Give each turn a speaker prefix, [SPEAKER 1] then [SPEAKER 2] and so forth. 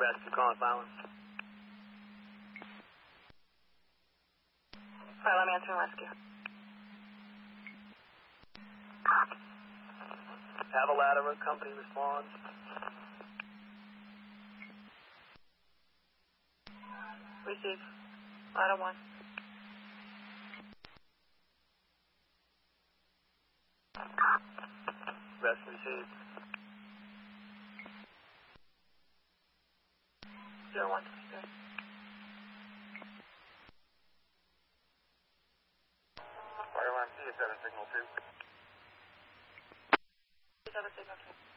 [SPEAKER 1] Rescue calling silence.
[SPEAKER 2] Alright, let me answer rescue.
[SPEAKER 1] Have a ladder company respond.
[SPEAKER 2] Receive. Ladder 1.
[SPEAKER 1] Rescue received.
[SPEAKER 2] 01.
[SPEAKER 1] Fire alarm C is 7 signal 2.
[SPEAKER 2] Is that a signal 2?